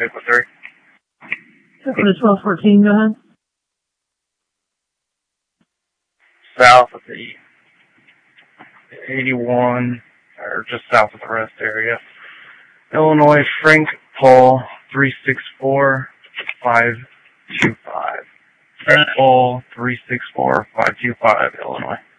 vehicle 3. Vehicle to 1214, go ahead. South of the 81, or just south of the rest area. Illinois, Frank Paul, 364525. Frank Paul, 364525, Illinois.